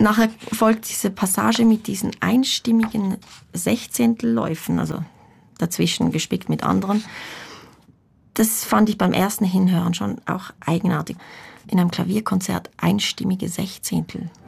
nachher folgt diese Passage mit diesen einstimmigen Sechzehntelläufen, also dazwischen gespickt mit anderen. Das fand ich beim ersten Hinhören schon auch eigenartig. In einem Klavierkonzert einstimmige Sechzehntel.